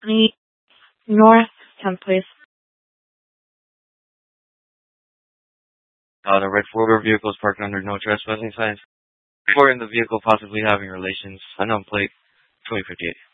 The North 10th, please. The red four-wheel vehicle is parked under no trespassing signs. Reporting the vehicle possibly having relations. Unknown plate 2058.